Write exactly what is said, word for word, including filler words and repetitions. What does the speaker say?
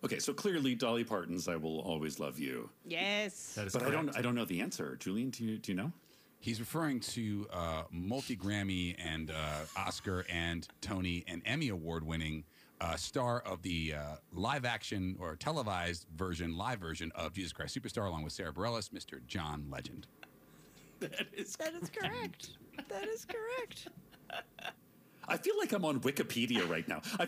Okay, so clearly Dolly Parton's "I Will Always Love You." Yes. That is But I correct. don't I don't know the answer. Julian, do you, do you know? He's referring to uh, multi-Grammy and uh, Oscar and Tony and Emmy award-winning uh, star of the uh, live-action or televised version, live version of Jesus Christ Superstar, along with Sarah Bareilles, Mister John Legend. That is That is correct. That is correct. I feel like I'm on Wikipedia right now. I